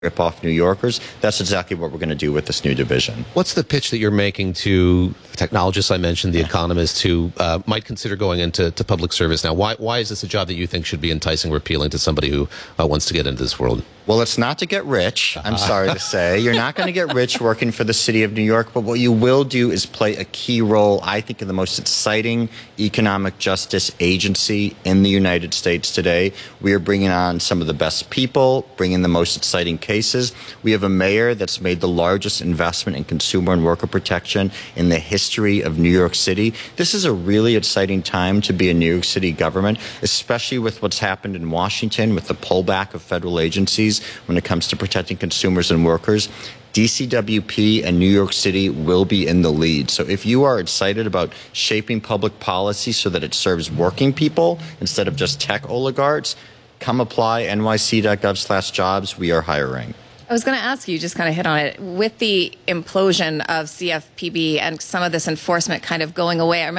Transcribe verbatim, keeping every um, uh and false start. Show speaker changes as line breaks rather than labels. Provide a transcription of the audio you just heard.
rip off New Yorkers. That's exactly what we're going to do with this new division.
What's the pitch that you're making to technologists I mentioned, the economists who uh, might consider going into to public service now? Why, why is this a job that you think should be enticing or appealing to somebody who uh, wants to get into this world?
Well, it's not to get rich, I'm sorry to say. You're not going to get rich working for the city of New York, but what you will do is play a key role, I think, in the most exciting economic justice agency in the United States today. We are bringing on some of the best people, bringing the most exciting cases. We have a mayor that's made the largest investment in consumer and worker protection in the history of New York City. This is a really exciting time to be in New York City government, especially with what's happened in Washington with the pullback of federal agencies when it comes to protecting consumers and workers. D C W P and New York City will be in the lead. So if you are excited about shaping public policy so that it serves working people instead of just tech oligarchs, come apply, N Y C dot gov slash jobs. We are hiring.
I was going to ask you, just kind of hit on it, with the implosion of C F P B and some of this enforcement kind of going away. I remember